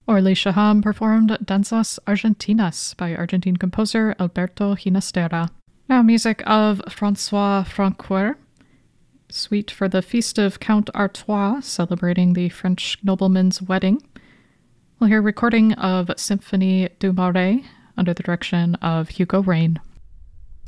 Orly Shaham performed Danzas Argentinas by Argentine composer Alberto Ginastera. Now music of Francois Francoeur, suite for the Feast of Count Artois, celebrating the French nobleman's wedding. We'll hear recording of Symphonie du Marais under the direction of Hugo Rain.